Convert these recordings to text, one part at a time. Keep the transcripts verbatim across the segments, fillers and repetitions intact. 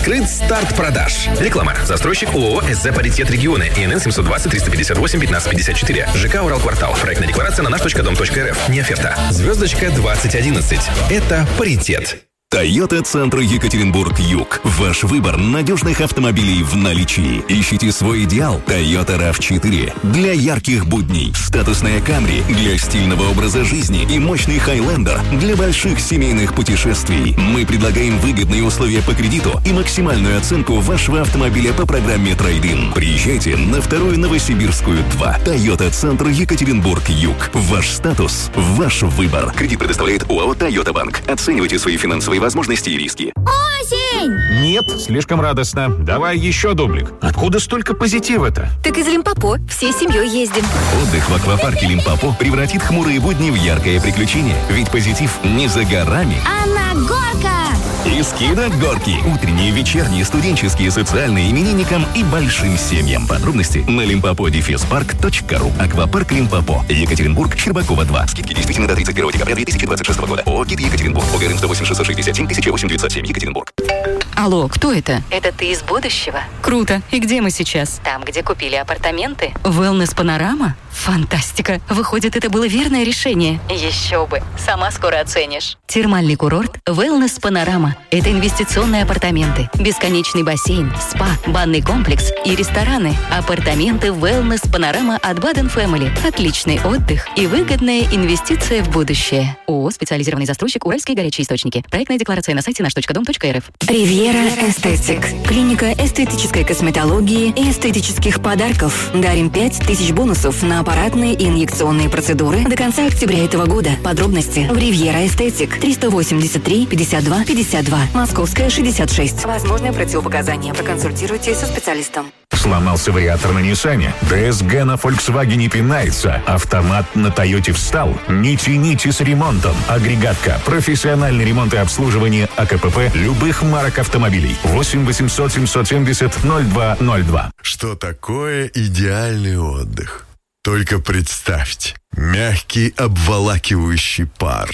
Открыт старт продаж. Реклама. Застройщик ООО СЗ «Паритет Регионы». ИНН семьсот двадцать триста пятьдесят восемь пятнадцать пятьдесят четыре. ЖК «Уралквартал». Проектная декларация на наш точка дом точка РФ. Не оферта. Звездочка двадцать одиннадцать. Это «Паритет». Тойота Центр Екатеринбург-Юг. Ваш выбор надежных автомобилей в наличии. Ищите свой идеал. Toyota рав четыре. Для ярких будней. Статусная Camry для стильного образа жизни. И мощный Highlander для больших семейных путешествий. Мы предлагаем выгодные условия по кредиту и максимальную оценку вашего автомобиля по программе Трейд-ин. Приезжайте на вторую Новосибирскую два. Toyota Центр Екатеринбург-Юг. Ваш статус. Ваш выбор. Кредит предоставляет ОАО «Тойота Банк». Оценивайте свои финансовые возможности и риски. Осень! Нет, слишком радостно. Давай еще дублик. Откуда столько позитива-то? Так из Лимпопо. Всей семьей ездим. Отдых в аквапарке Лимпопо превратит хмурые будни в яркое приключение. Ведь позитив не за горами. А на горках! И скидок горки. Утренние, вечерние, студенческие, социальные, именинникам и большим семьям. Подробности на лимпопо дефис парк точка ру. Аквапарк Лимпопо. Екатеринбург, Щербакова два. Скидки действительно до тридцать первого декабря две тысячи двадцать шестого года. ООО «Гид Екатеринбург». ОГРН сто восемь шестьсот шестьдесят семь тысяча восемь девятьсот семь. Екатеринбург. Алло, кто это? Это ты из будущего? Круто. И где мы сейчас? Там, где купили апартаменты. Wellness Панорама? Фантастика. Выходит, это было верное решение. Еще бы. Сама скоро оценишь. Термальный курорт Wellness Панорама. Это инвестиционные апартаменты, бесконечный бассейн, спа, банный комплекс и рестораны. Апартаменты Wellness Панорама от Baden Family. Отличный отдых и выгодная инвестиция в будущее. ООО «Специализированный застройщик Уральские горячие источники». Проектная декларация на сайте наш точка дом точка РФ. Ривьера Эстетик. Клиника эстетической косметологии и эстетических подарков. Дарим пять тысяч бонусов на аппаратные и инъекционные процедуры до конца октября этого года. Подробности в Ривьера Эстетик. триста восемьдесят три пятьдесят два пятьдесят два. Московская, шестьдесят шесть. Возможные противопоказания. Проконсультируйтесь со специалистом. Сломался вариатор на Ниссане? ДСГ на Volkswagen пинается. Автомат на Тойоте встал? Не тяните с ремонтом. Агрегатка. Профессиональный ремонт и обслуживание АКПП любых марок автомобилей. восемь восемьсот семьсот семьдесят ноль два ноль два. Что такое идеальный отдых? Только представьте. Мягкий обволакивающий пар.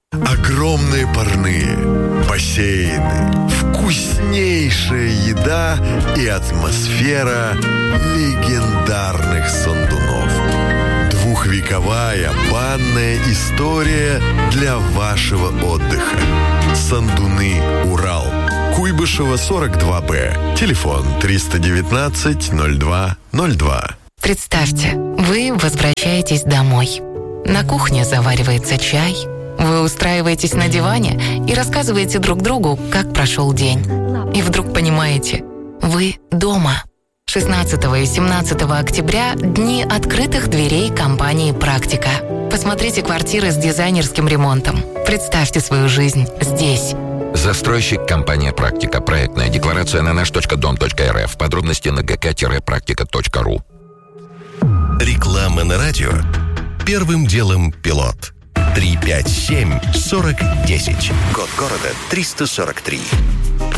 Огромные парные, бассейны, вкуснейшая еда и атмосфера легендарных сандунов. Двухвековая банная история для вашего отдыха. Сандуны, Урал. Куйбышева, сорок два Б. Телефон триста девятнадцать ноль два ноль два. Представьте, вы возвращаетесь домой. На кухне заваривается чай. Вы устраиваетесь на диване и рассказываете друг другу, как прошел день. И вдруг понимаете, вы дома. шестнадцатого и семнадцатого октября – дни открытых дверей компании «Практика». Посмотрите квартиры с дизайнерским ремонтом. Представьте свою жизнь здесь. Застройщик компания «Практика». Проектная декларация на наш точка дом точка РФ. Подробности на гк практика точка ру. Реклама на радио. Первым делом пилот. три пять семь сорок десять. Код города триста сорок три.